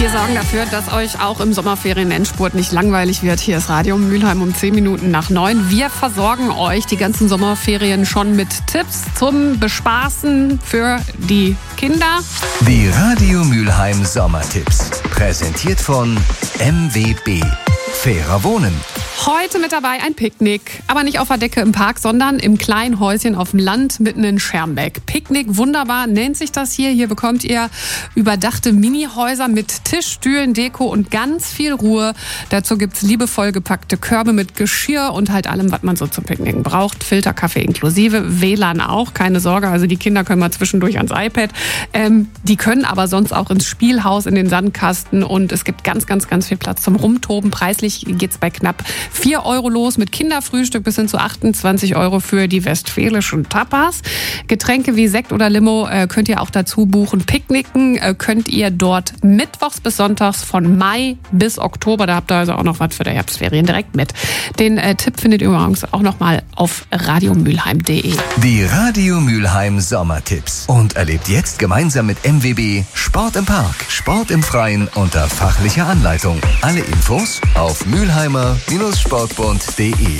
Wir sorgen dafür, dass euch auch im Sommerferien-Endspurt nicht langweilig wird. Hier ist Radio Mülheim um 10 Minuten nach 9. Wir versorgen euch die ganzen Sommerferien schon mit Tipps zum Bespaßen für die Kinder. Die Radio Mülheim Sommertipps. Präsentiert von MWB. Fairer Wohnen. Heute mit dabei ein Picknick, aber nicht auf der Decke im Park, sondern im kleinen Häuschen auf dem Land mitten in Schermbeck. Picknick wunderbar nennt sich das hier. Hier bekommt ihr überdachte Minihäuser mit Tisch, Stühlen, Deko und ganz viel Ruhe. Dazu gibt's liebevoll gepackte Körbe mit Geschirr und halt allem, was man so zum Picknicken braucht. Filterkaffee inklusive, WLAN auch, keine Sorge. Also die Kinder können mal zwischendurch ans iPad. Die können aber sonst auch ins Spielhaus, in den Sandkasten und es gibt ganz viel Platz zum Rumtoben. Preislich geht's bei knapp 4 € los mit Kinderfrühstück bis hin zu 28 € für die westfälischen Tapas. Getränke wie Sekt oder Limo könnt ihr auch dazu buchen. Picknicken könnt ihr dort mittwochs bis sonntags von Mai bis Oktober. Da habt ihr also auch noch was für die Herbstferien direkt mit. Den Tipp findet ihr übrigens auch nochmal auf radiomülheim.de. Die Radio Mülheim Sommertipps. Und erlebt jetzt gemeinsam mit MWB Sport im Park, Sport im Freien unter fachlicher Anleitung. Alle Infos auf mülheimer-sportbund.de.